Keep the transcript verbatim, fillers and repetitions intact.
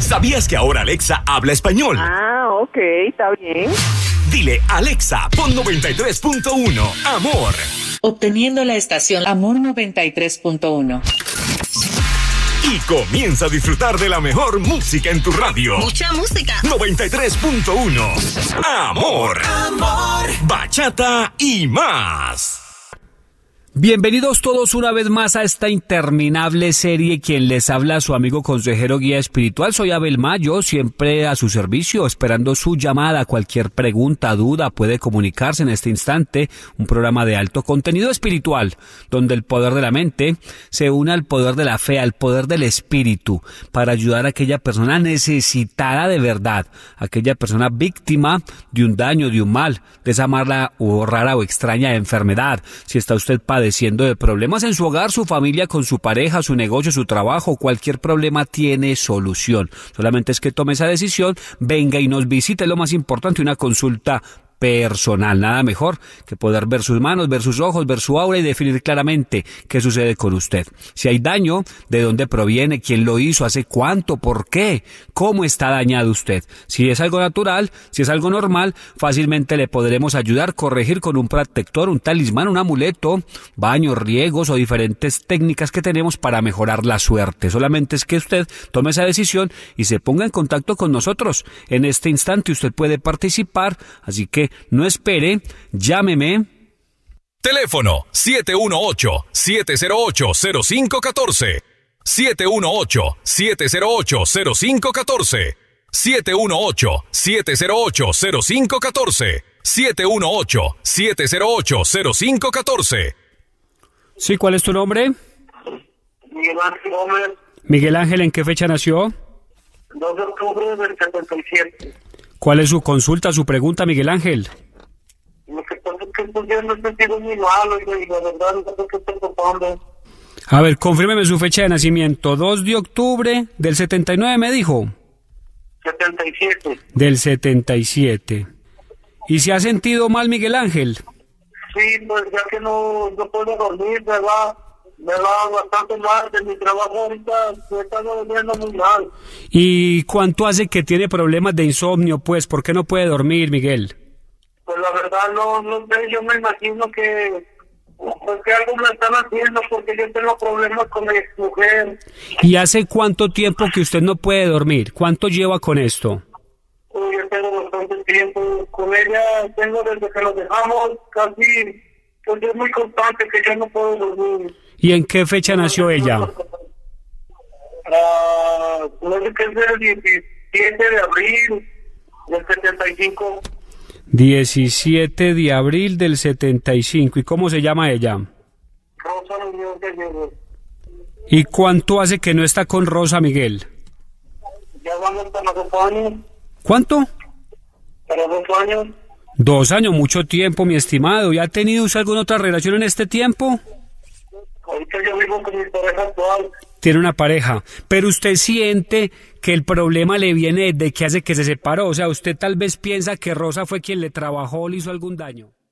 ¿Sabías que ahora Alexa habla español? Ah, ok, está bien. Dile, Alexa, pon noventa y tres punto uno, Amor. Obteniendo la estación Amor noventa y tres punto uno. Y comienza a disfrutar de la mejor música en tu radio. Mucha música. noventa y tres punto uno. Amor. Amor. Bachata y más. Bienvenidos todos una vez más a esta interminable serie. Quien les habla, su amigo consejero guía espiritual. Soy Abel Mayo, siempre a su servicio, esperando su llamada. Cualquier pregunta, duda, puede comunicarse en este instante. Un programa de alto contenido espiritual, donde el poder de la mente se une al poder de la fe, al poder del espíritu, para ayudar a aquella persona necesitada de verdad, aquella persona víctima de un daño, de un mal, de esa mala o rara o extraña enfermedad. Si está usted padeciendo de problemas en su hogar, su familia, con su pareja, su negocio, su trabajo, cualquier problema tiene solución. Solamente es que tome esa decisión, venga y nos visite. Lo más importante, una consulta personal. Nada mejor que poder ver sus manos, ver sus ojos, ver su aura y definir claramente qué sucede con usted. Si hay daño, de dónde proviene, quién lo hizo, hace cuánto, por qué, cómo está dañado usted. Si es algo natural, si es algo normal, fácilmente le podremos ayudar, corregir con un protector, un talismán, un amuleto, baños, riegos o diferentes técnicas que tenemos para mejorar la suerte. Solamente es que usted tome esa decisión y se ponga en contacto con nosotros. En este instante usted puede participar, así que no espere, llámeme. Teléfono siete uno ocho, siete cero ocho, cero cinco uno cuatro. siete uno ocho, siete cero ocho, cero cinco uno cuatro. siete uno ocho, siete cero ocho, cero cinco uno cuatro. siete uno ocho, siete cero ocho, cero cinco uno cuatro. Sí, ¿cuál es tu nombre? Miguel Ángel Gómez. Miguel Ángel, ¿en qué fecha nació? dos de octubre del setenta y siete. ¿Cuál es su consulta, su pregunta, Miguel Ángel? Lo que pasa es que estoy viendo este sentido muy malo y la verdad no sé qué estoy tocando. A ver, confírmeme su fecha de nacimiento. dos de octubre del setenta y nueve, me dijo. setenta y siete. Del setenta y siete. ¿Y se ha sentido mal, Miguel Ángel? Sí, pues ya que no, no puedo dormir, me va, me va bastante mal de mi trabajo ahorita, me está volviendo muy mal. ¿Y cuánto hace que tiene problemas de insomnio, pues? ¿Por qué no puede dormir, Miguel? Pues la verdad no, no sé, yo me imagino que, pues que algo me están haciendo porque yo tengo problemas con mi mujer. ¿Y hace cuánto tiempo que usted no puede dormir? ¿Cuánto lleva con esto? Pues yo tengo bastante tiempo con ella, tengo desde que nos dejamos casi, pues es muy constante que yo no puedo dormir. ¿Y en qué fecha nació ella? Ah, no sé qué es el diecisiete de abril del setenta y cinco. diecisiete de abril del setenta y cinco. ¿Y cómo se llama ella? Rosa Muñoz Gallego. ¿Y cuánto hace que no está con Rosa, Miguel? Ya vamos para dos años. ¿Cuánto? Para dos años. Dos años, mucho tiempo, mi estimado. ¿Y ha tenido usted alguna otra relación en este tiempo? Ahorita yo vivo con mi pareja actual. Tiene una pareja, pero usted siente que el problema le viene de que hace que se separó. O sea, usted tal vez piensa que Rosa fue quien le trabajó o le hizo algún daño.